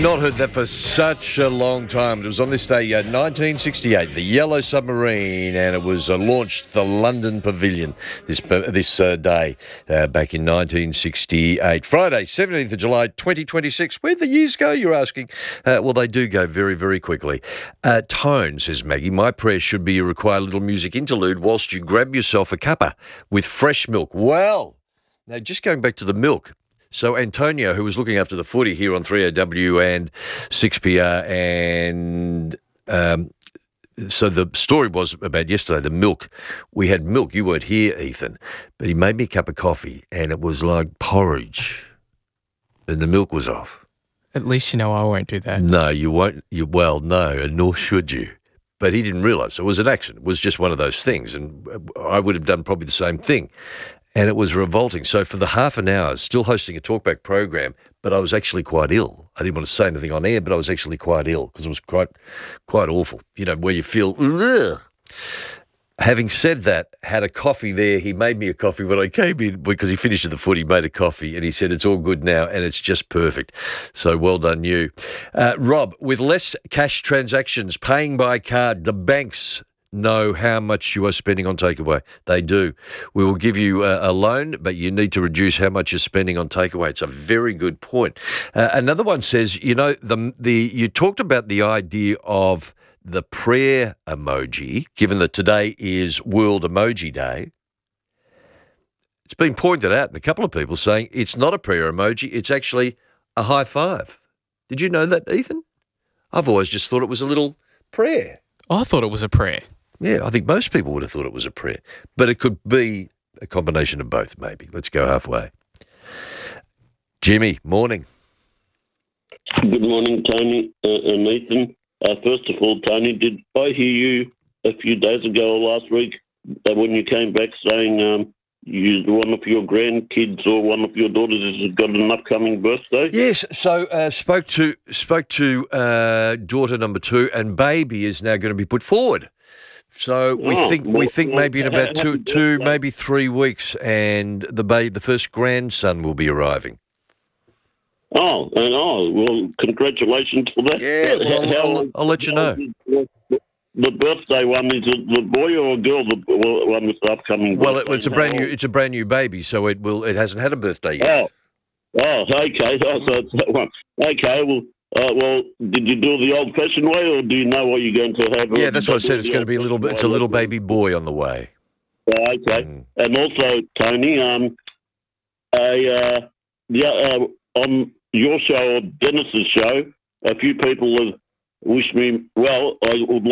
Not heard that for such a long time. It was on this day, 1968, the Yellow Submarine, and it was launched the London Pavilion this day back in 1968. Friday, 17th of July, 2026. Where'd the years go, you're asking? Well, they do go very, very quickly. Tone, says Maggie, my prayer should be a required little music interlude whilst you grab yourself a cuppa with fresh milk. Well, now just going back to the milk. So Antonio, who was looking after the footy here on 3AW and 6PR, and so the story was about yesterday, the milk. We had milk. You weren't here, Ethan, but he made me a cup of coffee, and it was like porridge, and the milk was off. At least you know I won't do that. No, you won't. No, and nor should you. But he didn't realise it was an accident. It was just one of those things, and I would have done probably the same thing. And it was revolting. So for the half an hour, still hosting a talkback program, but I was actually quite ill. I didn't want to say anything on air, but I was actually quite ill because it was quite awful. You know, where you feel, ugh. Having said that, had a coffee there. He made me a coffee when I came in because he finished the foot. He made a coffee and he said, it's all good now and it's just perfect. So well done you. Rob, with less cash transactions, paying by card, the banks know how much you are spending on takeaway. They do. We will give you a loan, but you need to reduce how much you're spending on takeaway. It's a very good point. Another one says, you know, you talked about the idea of the prayer emoji, given that today is World Emoji Day. It's been pointed out, and a couple of people saying it's not a prayer emoji, it's actually a high five. Did you know that, Ethan? I've always just thought it was a little prayer. I thought it was a prayer. Yeah, I think most people would have thought it was a prayer. But it could be a combination of both, maybe. Let's go halfway. Jimmy, morning. Good morning, Tony and Ethan. First of all, Tony, did I hear you a few days ago or last week when you came back saying one of your grandkids or one of your daughters has got an upcoming birthday? Yes, so spoke to daughter number 2, and baby is now going to be put forward. So we think maybe in about two, maybe 3 weeks, and the first grandson will be arriving. Well, congratulations for that. Yeah, well, I'll let you know. The birthday one, is it the boy or a girl? The one with the upcoming birthday? Well, it's a brand new baby, so it hasn't had a birthday yet. Okay. So it's that one. Okay, well, did you do it the old-fashioned way, or do you know what you're going to have? Yeah, that's what I said. It's going to be it's a little baby boy on the way. Okay. And also, Tony, on your show or Dennis's show, a few people have wished me well. I would